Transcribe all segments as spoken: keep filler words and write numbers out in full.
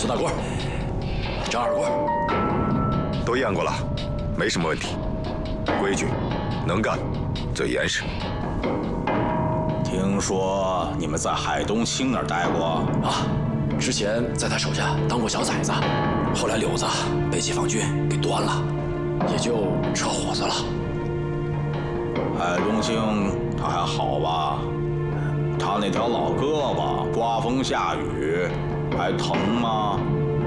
大官，张二官， 都验过了，没什么问题，规矩，能干，最严实。 听说你们在海东青那儿待过啊？之前在他手下当过小崽子，后来柳子被解放军给端了，也就扯伙子了。 海东青他还好吧？他那条老胳膊，刮风下雨还疼吗？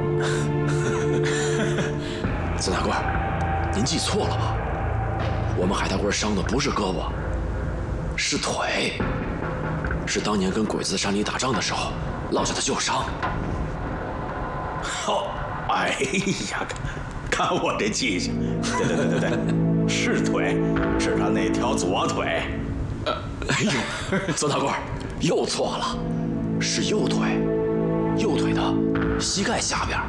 曾大官，您记错了吧？我们海大官伤的不是胳膊，是腿，是当年跟鬼子山里打仗的时候落下的旧伤。 哦，哎呀，看看我这记性！对对对对对，是腿，是他那条左腿。 呃，哎呦，曾大官又错了，是右腿，右腿的膝盖下边。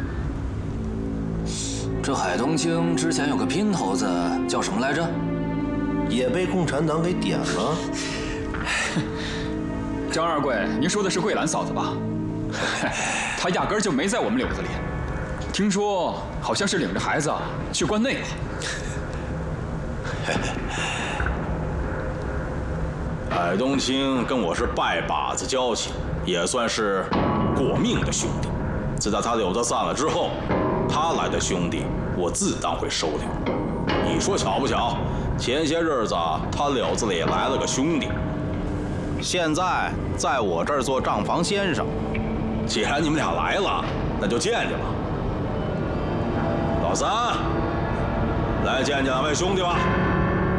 这海东青之前有个姘头子叫什么来着？ 也被共产党给点了。 张二贵，您说的是桂兰嫂子吧？她压根儿就没在我们柳子里，听说好像是领着孩子去关内了。 海东青跟我是拜把子交情，也算是过命的兄弟。自打他柳子散了之后，他来的兄弟我自当会收留。你说巧不巧？前些日子他柳子里来了个兄弟，现在在我这儿做账房先生。既然你们俩来了，那就见见吧。老三，来见见两位兄弟吧。